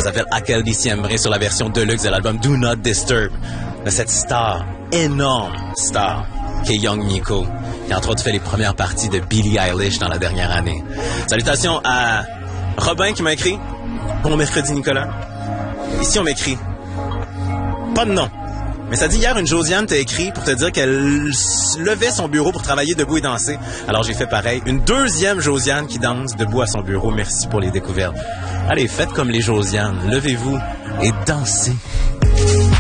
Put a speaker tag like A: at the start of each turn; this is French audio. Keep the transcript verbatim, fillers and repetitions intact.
A: s'appelle Aquel Diciembre sur la version deluxe de l'album Do Not Disturb de cette star, énorme star, qui est Young Nico, qui entre autres fait les premières parties de Billie Eilish dans la dernière année. Salutations à Robin qui m'a écrit. Bon mercredi Nicolas. Ici on m'écrit. Pas de nom. Mais ça dit hier, une Josiane t'a écrit pour te dire qu'elle levait son bureau pour travailler debout et danser. Alors j'ai fait pareil. Une deuxième Josiane qui danse debout à son bureau. Merci pour les découvertes. Allez, faites comme les Josianes. Levez-vous et dansez.